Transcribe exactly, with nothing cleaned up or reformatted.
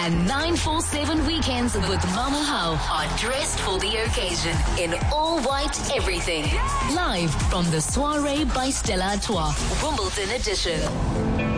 And nine four seven weekends with Mama How are dressed for the occasion in all white everything. Live from the Soiree by Stella Artois, Wimbledon edition.